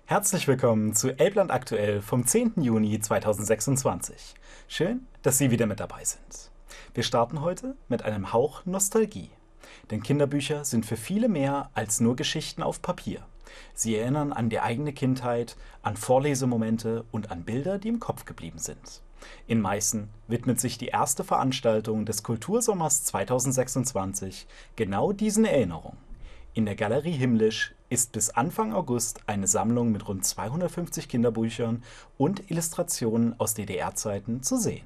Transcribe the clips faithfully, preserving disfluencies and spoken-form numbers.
Herzlich willkommen zu Elbland aktuell vom zehnten Juni zweitausendsechsundzwanzig. Schön, dass Sie wieder mit dabei sind. Wir starten heute mit einem Hauch Nostalgie. Denn Kinderbücher sind für viele mehr als nur Geschichten auf Papier. Sie erinnern an die eigene Kindheit, an Vorlesemomente und an Bilder, die im Kopf geblieben sind. In Meißen widmet sich die erste Veranstaltung des Kultursommers zweitausendsechsundzwanzig genau diesen Erinnerungen. In der Galerie Himmlisch ist bis Anfang August eine Sammlung mit rund zweihundertfünfzig Kinderbüchern und Illustrationen aus D D R-Zeiten zu sehen.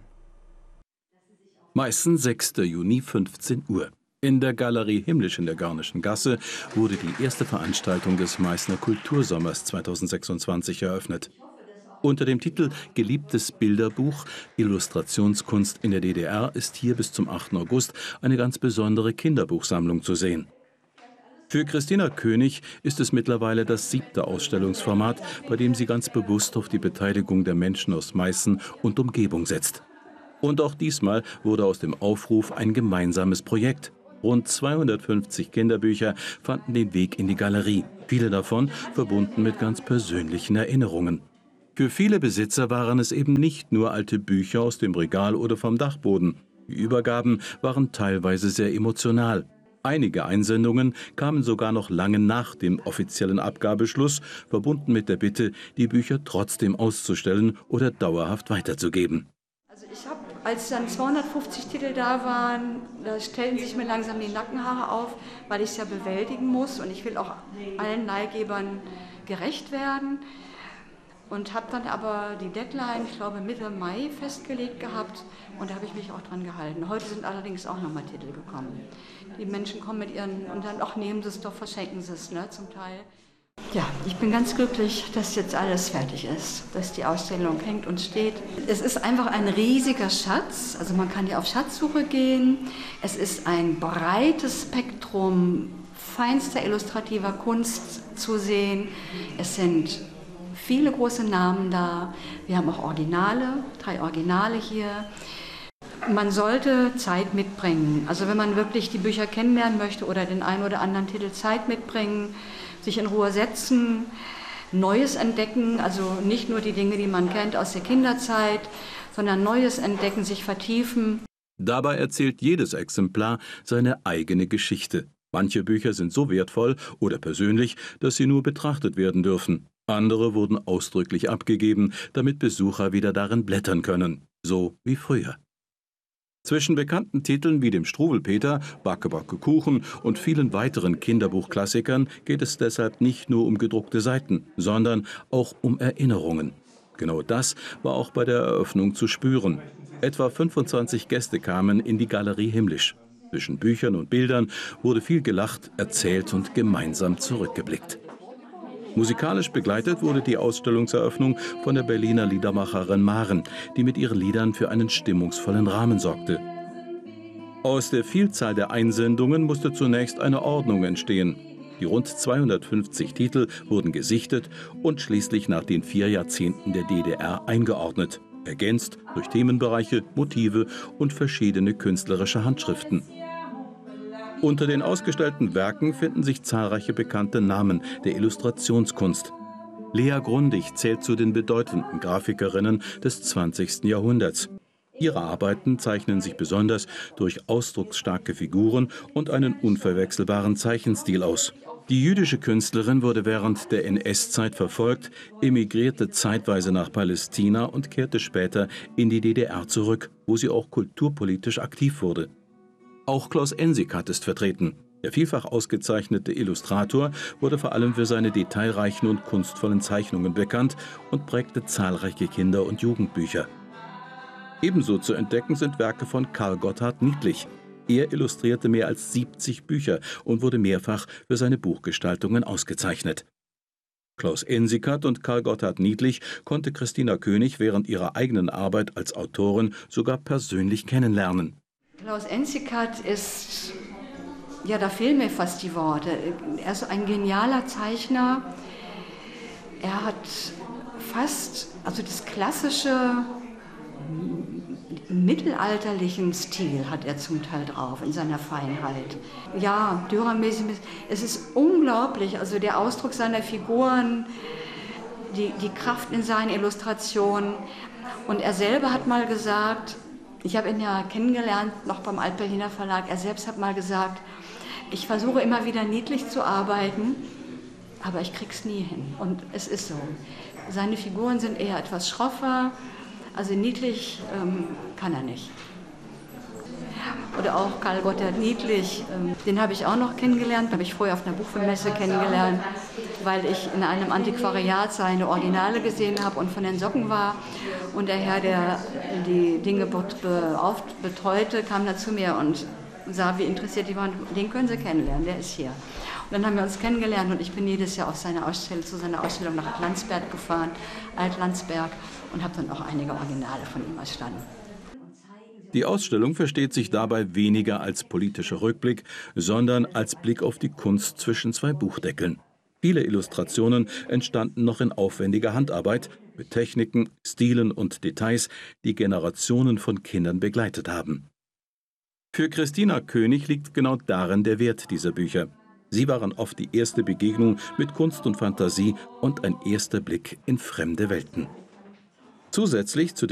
Meißen, sechster Juni, fünfzehn Uhr. In der Galerie Himmlisch in der Garnischen Gasse wurde die erste Veranstaltung des Meißner Kultursommers zweitausendsechsundzwanzig eröffnet. Unter dem Titel »Geliebtes Bilderbuch – Illustrationskunst in der D D R« ist hier bis zum achten August eine ganz besondere Kinderbuchsammlung zu sehen. Für Christina König ist es mittlerweile das siebte Ausstellungsformat, bei dem sie ganz bewusst auf die Beteiligung der Menschen aus Meißen und Umgebung setzt. Und auch diesmal wurde aus dem Aufruf ein gemeinsames Projekt. Rund zweihundertfünfzig Kinderbücher fanden den Weg in die Galerie, viele davon verbunden mit ganz persönlichen Erinnerungen. Für viele Besitzer waren es eben nicht nur alte Bücher aus dem Regal oder vom Dachboden. Die Übergaben waren teilweise sehr emotional. Einige Einsendungen kamen sogar noch lange nach dem offiziellen Abgabeschluss, verbunden mit der Bitte, die Bücher trotzdem auszustellen oder dauerhaft weiterzugeben. Also ich habe, als dann zweihundertfünfzig Titel da waren, da stellten sich mir langsam die Nackenhaare auf, weil ich es ja bewältigen muss und ich will auch allen Leihgebern gerecht werden. Und habe dann aber die Deadline, ich glaube Mitte Mai, festgelegt gehabt und da habe ich mich auch dran gehalten. Heute sind allerdings auch nochmal Titel gekommen. Die Menschen kommen mit ihren, und dann auch nehmen sie es doch, verschenken sie es, ne, zum Teil. Ja, ich bin ganz glücklich, dass jetzt alles fertig ist, dass die Ausstellung hängt und steht. Es ist einfach ein riesiger Schatz, also man kann ja auf Schatzsuche gehen. Es ist ein breites Spektrum feinster illustrativer Kunst zu sehen. Es sind viele große Namen da. Wir haben auch Originale, drei Originale hier. Man sollte Zeit mitbringen. Also wenn man wirklich die Bücher kennenlernen möchte oder den einen oder anderen Titel, Zeit mitbringen, sich in Ruhe setzen, Neues entdecken, also nicht nur die Dinge, die man kennt aus der Kinderzeit, sondern Neues entdecken, sich vertiefen. Dabei erzählt jedes Exemplar seine eigene Geschichte. Manche Bücher sind so wertvoll oder persönlich, dass sie nur betrachtet werden dürfen. Andere wurden ausdrücklich abgegeben, damit Besucher wieder darin blättern können, so wie früher. Zwischen bekannten Titeln wie dem Struwwelpeter, Backe Backe Kuchen und vielen weiteren Kinderbuchklassikern geht es deshalb nicht nur um gedruckte Seiten, sondern auch um Erinnerungen. Genau das war auch bei der Eröffnung zu spüren. Etwa fünfundzwanzig Gäste kamen in die Galerie Himmlisch. Zwischen Büchern und Bildern wurde viel gelacht, erzählt und gemeinsam zurückgeblickt. Musikalisch begleitet wurde die Ausstellungseröffnung von der Berliner Liedermacherin Maren, die mit ihren Liedern für einen stimmungsvollen Rahmen sorgte. Aus der Vielzahl der Einsendungen musste zunächst eine Ordnung entstehen. Die rund zweihundertfünfzig Titel wurden gesichtet und schließlich nach den vier Jahrzehnten der D D R eingeordnet, ergänzt durch Themenbereiche, Motive und verschiedene künstlerische Handschriften. Unter den ausgestellten Werken finden sich zahlreiche bekannte Namen der Illustrationskunst. Lea Grundig zählt zu den bedeutenden Grafikerinnen des zwanzigsten Jahrhunderts. Ihre Arbeiten zeichnen sich besonders durch ausdrucksstarke Figuren und einen unverwechselbaren Zeichenstil aus. Die jüdische Künstlerin wurde während der N S-Zeit verfolgt, emigrierte zeitweise nach Palästina und kehrte später in die D D R zurück, wo sie auch kulturpolitisch aktiv wurde. Auch Klaus Ensikat ist vertreten. Der vielfach ausgezeichnete Illustrator wurde vor allem für seine detailreichen und kunstvollen Zeichnungen bekannt und prägte zahlreiche Kinder- und Jugendbücher. Ebenso zu entdecken sind Werke von Karl Gotthard Niedlich. Er illustrierte mehr als siebzig Bücher und wurde mehrfach für seine Buchgestaltungen ausgezeichnet. Klaus Ensikat und Karl Gotthard Niedlich konnte Christina König während ihrer eigenen Arbeit als Autorin sogar persönlich kennenlernen. Klaus Ensikat ist, ja, da fehlen mir fast die Worte. Er ist ein genialer Zeichner. Er hat fast, also das klassische mittelalterlichen Stil hat er zum Teil drauf, in seiner Feinheit. Ja, Dürermäßig, es ist unglaublich, also der Ausdruck seiner Figuren, die, die Kraft in seinen Illustrationen. Und er selber hat mal gesagt, ich habe ihn ja kennengelernt, noch beim Alt-Berliner Verlag, er selbst hat mal gesagt, ich versuche immer wieder niedlich zu arbeiten, aber ich krieg's nie hin. Und es ist so. Seine Figuren sind eher etwas schroffer, also niedlich ähm, kann er nicht. Oder auch Karl Gottert Niedlich, ähm, den habe ich auch noch kennengelernt, habe ich vorher auf einer Buchmesse kennengelernt, weil ich in einem Antiquariat seine Originale gesehen habe und von den Socken war. Und der Herr, der die Dinge betreute, kam dann zu mir und sah, wie interessiert die waren. Den können Sie kennenlernen, der ist hier. Und dann haben wir uns kennengelernt und ich bin jedes Jahr auf seine Ausstellung, zu seiner Ausstellung nach Landsberg gefahren, Alt-Landsberg, und habe dann auch einige Originale von ihm erstanden. Die Ausstellung versteht sich dabei weniger als politischer Rückblick, sondern als Blick auf die Kunst zwischen zwei Buchdeckeln. Viele Illustrationen entstanden noch in aufwendiger Handarbeit, mit Techniken, Stilen und Details, die Generationen von Kindern begleitet haben. Für Christina König liegt genau darin der Wert dieser Bücher. Sie waren oft die erste Begegnung mit Kunst und Fantasie und ein erster Blick in fremde Welten. Zusätzlich zu den